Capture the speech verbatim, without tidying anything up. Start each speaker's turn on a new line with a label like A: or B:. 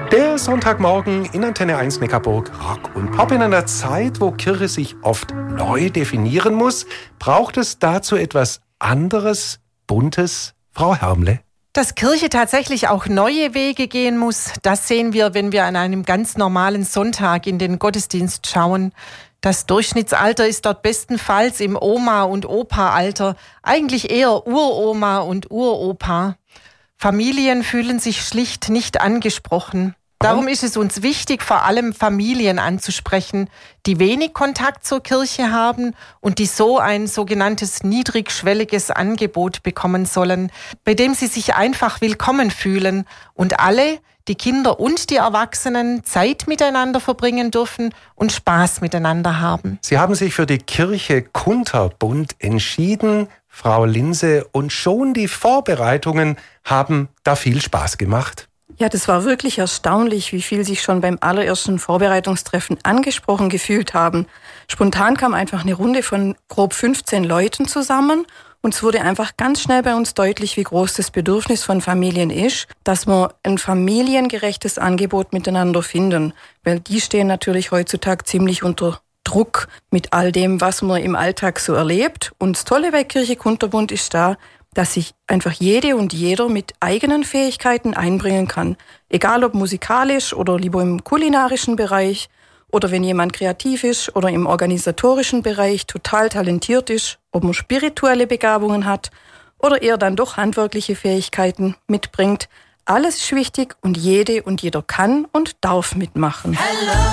A: Der Sonntagmorgen in Antenne eins Neckarburg, Rock und Pop. In einer Zeit, wo Kirche sich oft neu definieren muss, braucht es dazu etwas anderes, Buntes. Frau Hermle?
B: Dass Kirche tatsächlich auch neue Wege gehen muss, das sehen wir, wenn wir an einem ganz normalen Sonntag in den Gottesdienst schauen. Das Durchschnittsalter ist dort bestenfalls im Oma- und Opa-Alter, eigentlich eher Uroma und Uropa. Familien fühlen sich schlicht nicht angesprochen. Darum ist es uns wichtig, vor allem Familien anzusprechen, die wenig Kontakt zur Kirche haben und die so ein sogenanntes niedrigschwelliges Angebot bekommen sollen, bei dem sie sich einfach willkommen fühlen und alle, die Kinder und die Erwachsenen, Zeit miteinander verbringen dürfen und Spaß miteinander haben.
A: Sie haben sich für die Kirche Kunterbund entschieden, Frau Linse, und schon die Vorbereitungen haben da viel Spaß gemacht.
C: Ja, das war wirklich erstaunlich, wie viel sich schon beim allerersten Vorbereitungstreffen angesprochen gefühlt haben. Spontan kam einfach eine Runde von grob fünfzehn Leuten zusammen und es wurde einfach ganz schnell bei uns deutlich, wie groß das Bedürfnis von Familien ist, dass wir ein familiengerechtes Angebot miteinander finden. Weil die stehen natürlich heutzutage ziemlich unter Druck mit all dem, was man im Alltag so erlebt. Und das Tolle bei Kirche Kunterbund ist da, dass sich einfach jede und jeder mit eigenen Fähigkeiten einbringen kann. Egal ob musikalisch oder lieber im kulinarischen Bereich oder wenn jemand kreativ ist oder im organisatorischen Bereich total talentiert ist, ob man spirituelle Begabungen hat oder eher dann doch handwerkliche Fähigkeiten mitbringt. Alles ist wichtig und jede und jeder kann und darf mitmachen. Hello.